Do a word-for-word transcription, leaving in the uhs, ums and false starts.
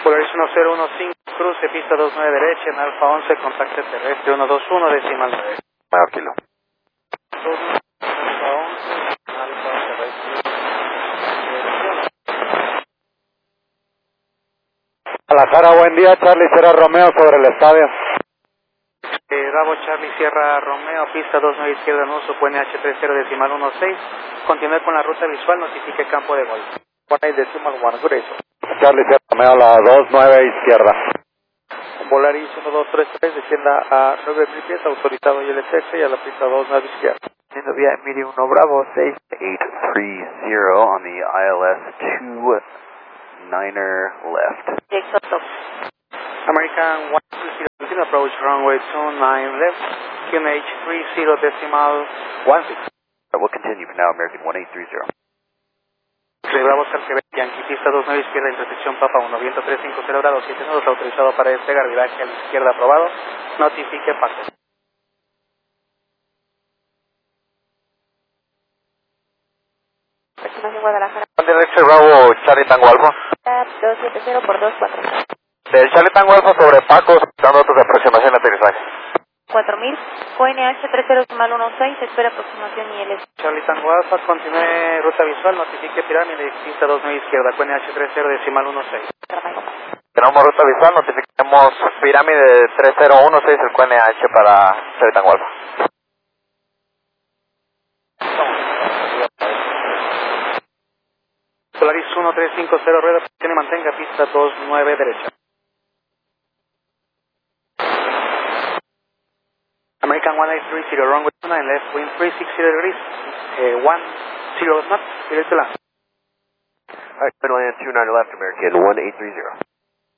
Polaris uno cero uno cinco, cruce, pista dos nueve derecha, en Alfa once, contacto terrestre uno dos uno, decimal nueve. Mayor Kilo. Alfa once, Alfa terrestre. Guadalajara, buen día, Charlie Sierra Romeo sobre el estadio. Eh, Bravo Charlie Sierra Romeo, pista dos nueve izquierda en uso, Q N H treinta decimal uno seis. Continúe con la ruta visual, notifique campo de gol. One decimal one, good day. Charlie Sierra Romeo, la dos nueve izquierda. Polaris uno dos tres tres, descienda a nueve mil pies, autorizado y L T X y a la pista dos nueve izquierda. Siendo vía Emilio uno Bravo, seis eight three zero on the I L S two niner left. American one two zero, approach runway two nine left, Q N H three zero decimal one six. We'll continue for now, American one eight three zero. Bravo Quebec Yankee, pista dos nueve izquierda, intersección Papa uno, viento tres cinco cero grados, siete nudos, autorizado para despegar, viraje a la izquierda aprobado, notifique paso. Aproximación Guadalajara. Derecho Bravo, Charlie Tango Alfa. dos siete cero por dos cuatro. Del Charlie Tango Alfa sobre Paco, dando datos de aproximación de aterrizaje. cuatro mil, Q N H treinta decimal uno seis, espera aproximación I L S. Charlie Tango Alfa, continúe ruta visual, notifique pirámide, pista dos nueve izquierda, Q N H treinta decimal uno seis. Tenemos ruta visual, notificamos pirámide tres cero uno seis, el Q N H para Charlie Tango Alfa. Polaris uno tres cinco cero, rueda, tiene mantenga, pista dos nueve derecha. American one eight three zero, runway two nine left, wind three sixty degrees, uh, one zero knots, directo land. Alright, Midland two niner left, American one eight three zero.